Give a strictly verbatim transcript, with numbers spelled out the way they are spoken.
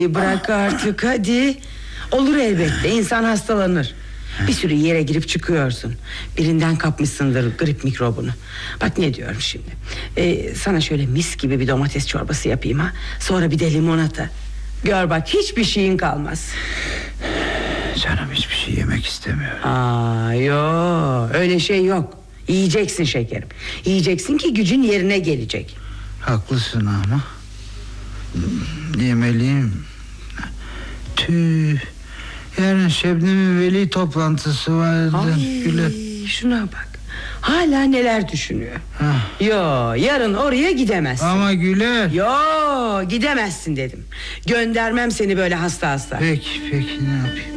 Bırak artık hadi. Olur elbette, insan hastalanır. Bir sürü yere girip çıkıyorsun. Birinden kapmışsındır grip mikrobunu. Bak ne diyorum şimdi. ee, Sana şöyle mis gibi bir domates çorbası yapayım ha. Sonra bir de limonata. Gör bak, hiçbir şeyin kalmaz. Canım hiçbir şey yemek istemiyor. Aa, yo, öyle şey yok. Yiyeceksin şekerim. Yiyeceksin ki gücün yerine gelecek. Haklısın ama yemeliyim. Tüh. Yarın Şebnem'in veli toplantısı vardı. Ay, Güler. şuna bak. Hala neler düşünüyor. Hah. Yo, yarın oraya gidemezsin. Ama Güler. Yo, gidemezsin dedim. Göndermem seni böyle hasta hasta. Peki peki, ne yapayım?